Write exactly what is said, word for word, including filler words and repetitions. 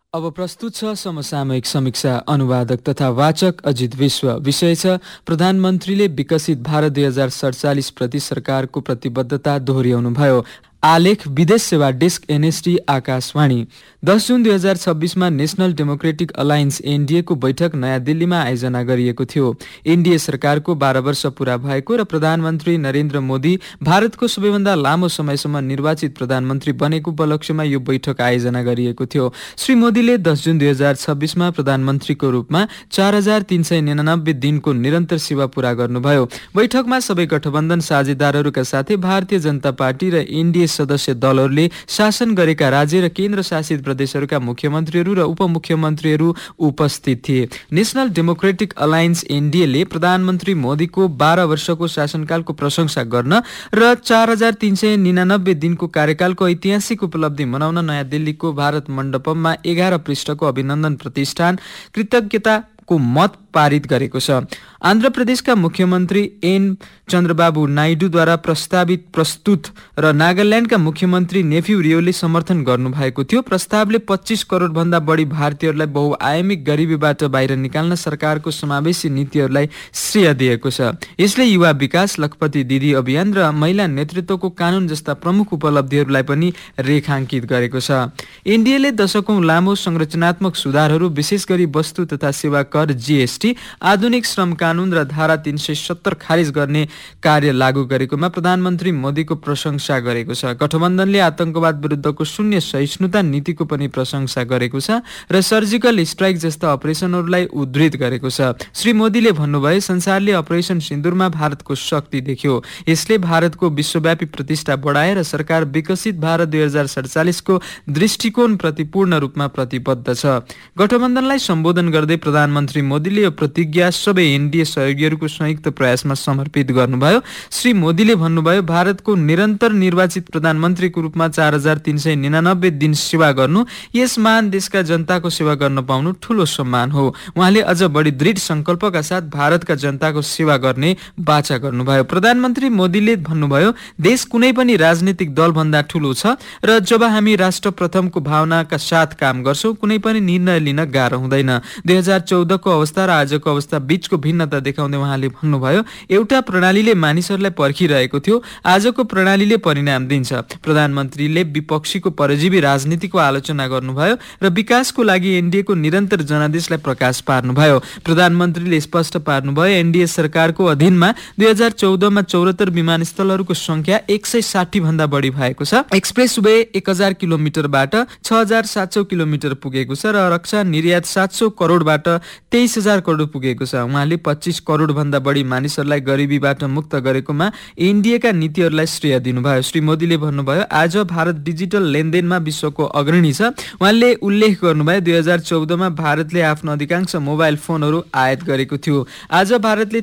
अब प्रस्तुत छ समसामयिक समीक्षा। अनुवादक तथा वाचक अजित विश्व। विषय छ प्रधानमन्त्रीले विकसित भारत दुई हजार सडचालिस प्रति सरकारको प्रतिबद्धता दोहोर्याउनु भयो। आलेख विदेश सेवा डेस्क एनएसडी आकाशवाणी। दस जुन दुई हजार छब्बिसमा नेशनल डेमोक्रेटिक अलायन्स एनडीए को बैठक नयाँ दिल्लीमा आयोजना गरिएको थियो। एनडीए सरकारको बाह्र वर्ष पूरा भएको र प्रधानमन्त्री नरेन्द्र मोदी भारतको सबैभन्दा लामो समयसम्म निर्वाचित प्रधानमन्त्री बनेको उपलक्ष्यमा यो बैठक आयोजना गरिएको थियो। श्री मोदीले दस जुन दुई हजार छब्बिसमा प्रधानमन्त्रीको रूपमा चार हजार तीन सय निनानब्बे दिनको निरन्तर सेवा पूरा गर्नुभयो। बैठकमा सबै गठबन्धन साझेदारहरूका साथै भारतीय जनता पार्टी र एनडीए सदस्य दलहरूले शासन गरेका राज्य र केन्द्र शासित प्रदेशहरूका मुख्यमन्त्रीहरू र उपमुख्यमन्त्रीहरू उपस्थित थिए। नेशनल डेमोक्रेटिक अलायन्स एनडीएले प्रधानमन्त्री मोदीको बाह्र वर्षको शासनकालको प्रशंसा गर्न र चार हजार तीन सय निनानब्बे दिनको कार्यकालको ऐतिहासिक उपलब्धि मनाउन नयाँ दिल्लीको भारत मण्डपममा एघार पृष्ठको अभिनन्दन प्रतिष्ठान कृतज्ञता को मत पारित गरेको छ। आन्ध्र प्रदेशका मुख्यमन्त्री एन चन्द्रबाबु नाइडूद्वारा प्रस्तावित प्रस्तुत र नागाल्यान्डका मुख्यमन्त्री नेफ्यू रियोले समर्थन गर्नुभएको थियो। प्रस्तावले पच्चीस करोड भन्दा बढी भारतीयहरूलाई बहुआयामिक गरिबीबाट बाहिर निकाल्न सरकारको समावेशी नीतिहरूलाई श्रेय दिएको छ। यसले युवा विकास, लखपति दिदी अभियान र महिला नेतृत्वको कानून जस्ता प्रमुख उपलब्धिहरूलाई पनि रेखाङ्कित गरेको छ। एनडीएले दशकौं लामो संरचनात्मक सुधारहरू, विशेष गरी वस्तु तथा सेवा कर जीएसटी, आधुनिक श्रम कानून र धारा तीन सय सत्तर खारिज गर्ने कार्य लागू गरेकोमा प्रधानमन्त्री मोदीको प्रशंसा गरेको छ। गठबन्धनले आतंकवाद विरुद्धको शून्य सहिष्णुता नीतिको पनि प्रशंसा गरेको छ र सर्जिकल स्ट्राइक जस्ता अपरेसनहरूलाई उद्धृत गरेको छ। श्री मोदीले भन्नुभयो, संसारले अपरेसन सिन्दुरमा भारतको शक्ति देख्यो। यसले भारतको विश्वव्यापी प्रतिष्ठा बढाए र सरकार विकसित भारत दुई हजार सडचालिसको दृष्टिकोण प्रति पूर्ण रूपमा प्रतिबद्ध छ। गठबन्धनलाई सम्बोधन गर्दै प्रधानमन्त्री मोदीले यो प्रतिज्ञा सबै एनडीए सहयोगीहरूको संयुक्त प्रयासमा समर्पित गर्नुभयो। श्री मोदीले भन्नुभयो, भारतको निरन्तर निर्वाचित प्रधानमन्त्रीको रूपमा चार हजार तीन सय निनानब्बे दिन सेवा गर्नु, यस महान देशका जनताको सेवा गर्न पाउनु ठूलो सम्मान हो। उहाँले अझ बढी दृढ संकल्पका साथ भारतका जनताको सेवा गर्ने बाचा गर्नुभयो। प्रधानमन्त्री मोदीले भन्नुभयो, देश कुनै पनि राजनीतिक दलभन्दा ठूलो छ र जब हामी राष्ट्र प्रथमको भावनाका साथ काम गर्छौं, कुनै पनि निर्णय लिन गाह्रो हुँदैन। दुई हजार चौधको अवस्था र आजको अवस्था बीचको भिन्नता देखाउँदै उहाँले भन्नुभयो, एउटा प्रणालीले मानिसहरूलाई पर्खिरहेको थियो, आजको प्रणालीले परिणाम दिन्छ। प्रधानमन्त्रीले विपक्षीको परजीवी राजनीतिको आलोचना गर्नुभयो र विकासको लागि एनडीएको निरन्तर जनादेशलाई प्रकाश पार्नुभयो। प्रधानमन्त्रीले स्पष्ट पार्नुभयो, एनडीए सरकारको अधीनमा दुई हजार चौधमा चौरात्तर विमानस्थलहरूको संख्या एक सय साठी भन्दा बढी भएको छ। एक्सप्रेस वे एक हजार किलोमिटरबाट छ हजार सात सौ किलोमिटर पुगेको छ र रक्षा निर्यात सात सौ करोडबाट तेइस हजार करोड पुगेको छ। उहाँले पच्चीस करोड भन्दा बढी मानिसहरूलाई गरिबीबाट मुक्त गरेकोमा एनडीएका नीतिहरूलाई श्रेय दिनुभयो। श्री मोदीले भन्नुभयो, आज भारत डिजिटल लेनदेनमा विश्वको अग्रणी छ। उहाँले उल्लेख गर्नुभयो, दुई हजार चौधमा भारतले आफ्नो अधिकांश मोबाइल फोनहरू आयात गरेको थियो। आज भारतले